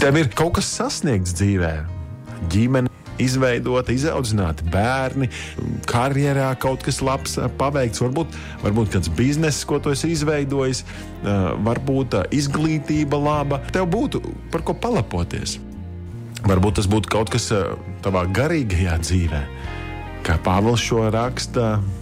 Tev ir kaut kas sasniegts dzīvē, ģimene izveidota, izaudzināti bērni, karjerā kaut kas labs paveikts, varbūt kāds bizness, ko tu esi izveidojis, varbūt izglītība laba. Tev būtu par ko palepoties. Varbūt tas būtu kaut kas tavā garīgajā dzīvē. Kā Pāvils šo raksta,